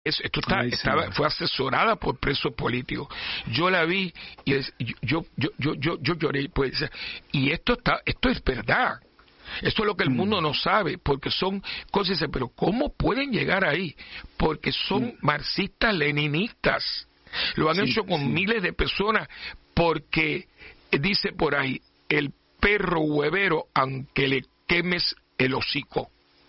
Fue asesorada por presos políticos. Yo la vi y yo lloré, pues, y esto es verdad. Esto es lo que el mundo no sabe, porque son cosas, pero ¿cómo pueden llegar ahí? Porque son marxistas leninistas. Lo han hecho con miles de personas, porque dice por ahí, el perro huevero, aunque le quemes el hocico,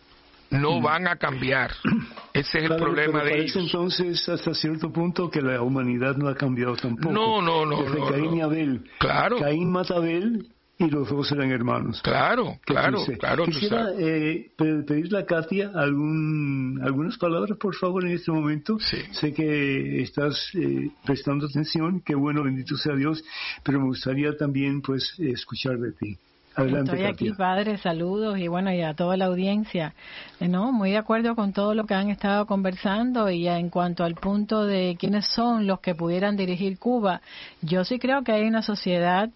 no van a cambiar. Ese es el problema de ellos. Entonces, hasta cierto punto, que la humanidad no ha cambiado tampoco. No. Desde Caín y Abel. Claro. Caín mata a Abel y los dos eran hermanos. Claro. Quisiera pedirle a Katia algunas palabras, por favor, en este momento. Sí. Sé que estás prestando atención, qué bueno, bendito sea Dios, pero me gustaría también, pues, escuchar de ti. Adelante, Estoy Katia. aquí, padre, saludos y bueno, y a toda la audiencia. No, muy de acuerdo con todo lo que han estado conversando, y en cuanto al punto de quiénes son los que pudieran dirigir Cuba, yo sí creo que hay una sociedad,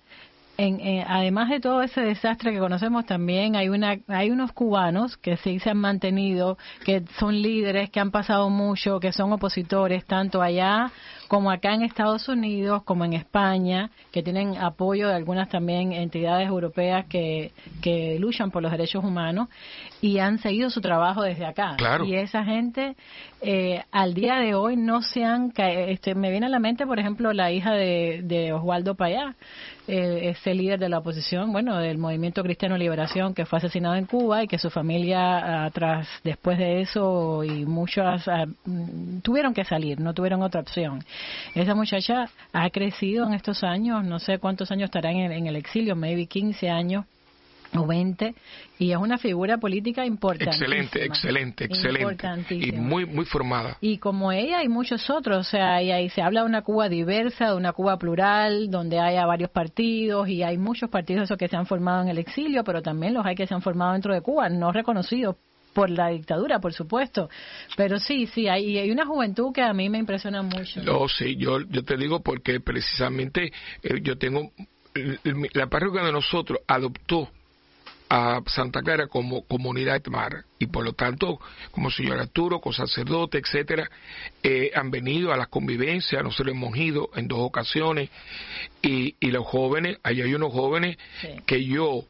además de todo ese desastre que conocemos, también hay unos cubanos que sí se han mantenido, que son líderes, que han pasado mucho, que son opositores, tanto allá como acá en Estados Unidos, como en España, que tienen apoyo de algunas también entidades europeas que luchan por los derechos humanos, y han seguido su trabajo desde acá. Claro. Y esa gente, al día de hoy, no se han me viene a la mente, por ejemplo, la hija de Oswaldo Payá, ese líder de la oposición, del Movimiento Cristiano Liberación, que fue asesinado en Cuba, y que su familia, después de eso, y muchas tuvieron que salir, no tuvieron otra opción. Esa muchacha ha crecido en estos años, no sé cuántos años estará en el exilio, maybe 15 años o 20, y es una figura política importantísima. Excelente. Y muy formada. Y como ella hay muchos otros, y ahí se habla de una Cuba diversa, de una Cuba plural, donde haya varios partidos, y hay muchos partidos esos que se han formado en el exilio, pero también los hay que se han formado dentro de Cuba, no reconocidos por la dictadura, por supuesto, pero sí, hay una juventud que a mí me impresiona mucho. Yo te digo porque precisamente yo tengo, la parroquia de nosotros adoptó a Santa Clara como comunidad Aymara, y por lo tanto, como señor Arturo, con sacerdote, etcétera, han venido a las convivencias, nosotros hemos ido en 2 ocasiones, y los jóvenes, allá hay unos jóvenes que yo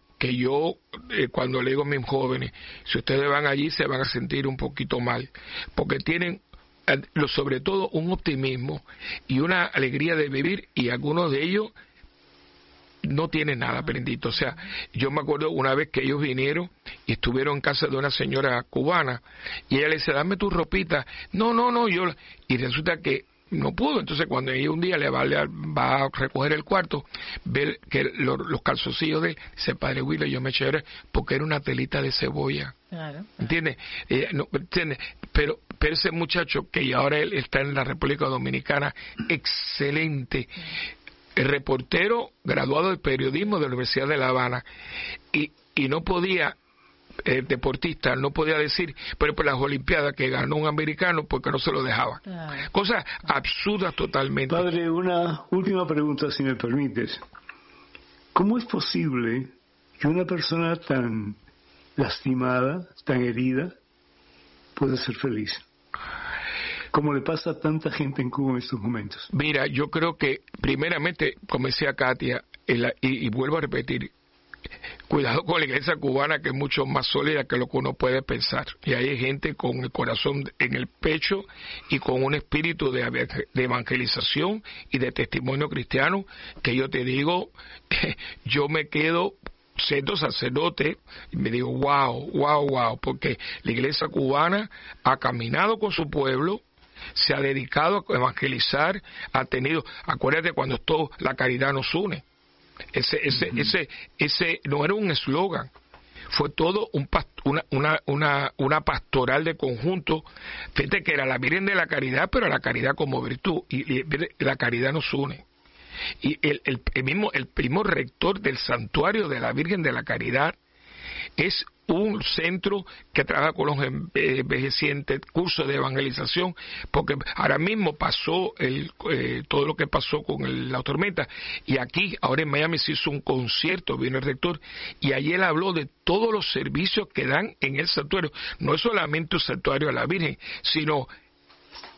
cuando le digo a mis jóvenes, si ustedes van allí se van a sentir un poquito mal, porque tienen sobre todo un optimismo y una alegría de vivir, y algunos de ellos no tienen nada, bendito. O sea, yo me acuerdo una vez que ellos vinieron y estuvieron en casa de una señora cubana, y ella le dice, dame tu ropita. No, y resulta que no pudo. Entonces cuando ella un día va a recoger el cuarto, ve que los calzoncillos de él, dice, padre Willy, yo me eché porque era una telita de cebolla. Claro. ¿Entiendes? ¿Entiendes? Pero ese muchacho, que ahora él está en la República Dominicana, excelente, el reportero graduado de periodismo de la Universidad de La Habana, y no podía, deportista, no podía decir, pero por las Olimpiadas que ganó un americano, porque no se lo dejaba. Cosas absurdas totalmente. Padre, una última pregunta, si me permites. ¿Cómo es posible que una persona tan lastimada, tan herida, pueda ser feliz? Como le pasa a tanta gente en Cuba en estos momentos. Mira, yo creo que primeramente, como decía Katia, y vuelvo a repetir, cuidado con la iglesia cubana, que es mucho más sólida que lo que uno puede pensar, y hay gente con el corazón en el pecho y con un espíritu de evangelización y de testimonio cristiano, que yo te digo, yo me quedo siendo sacerdote y me digo wow, porque la iglesia cubana ha caminado con su pueblo, se ha dedicado a evangelizar, ha tenido, acuérdate cuando esto, la caridad nos une, ese no era un eslogan, fue todo una pastoral de conjunto. Fíjate que era la Virgen de la Caridad, pero la caridad como virtud, y la caridad nos une. Y el mismo rector del santuario de la Virgen de la Caridad es un centro que trabaja con los envejecientes, cursos de evangelización, porque ahora mismo pasó todo lo que pasó con la tormenta, y aquí, ahora en Miami se hizo un concierto, vino el rector, y allí él habló de todos los servicios que dan en el santuario. No es solamente un santuario a la Virgen, sino